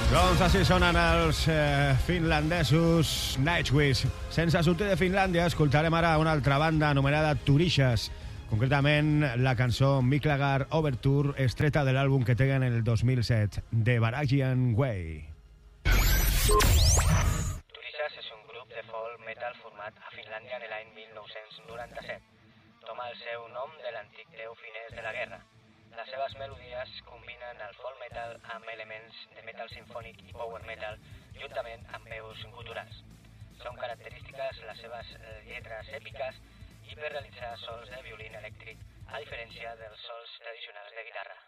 Doncs així sonen els finlandesos Nightwish. Sense sortir de Finlàndia, escoltarem ara una altra banda anomenada Turishas. Concretament, la cançó Miklagar Overture, extreta de l'àlbum que tenen el 2007, The Baragian Way. Turishas és un grup de folk metal format a Finlàndia en l'any 1997. Toma el seu nom de l'antic déu finès de la guerra. Les seves melodies combinen el folk metal amb elements de metal sinfònic i power metal, juntament amb veus guturals. Són característiques les seves lletres èpiques i per realitzar sols de violí elèctric, a diferència dels sols tradicionals de guitarra.